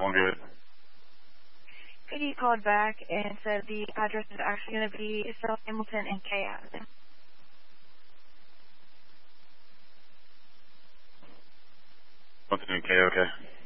that one good. He called back and said the address is actually going to be South Hamilton and K Avenue. Hamilton and K, okay.